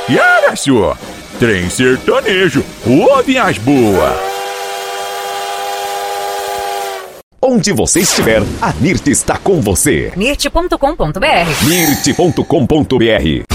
E olha só, trem sertanejo, ouve as boas. Onde você estiver, a NIRT está com você. NIRT.com.br NIRT.com.br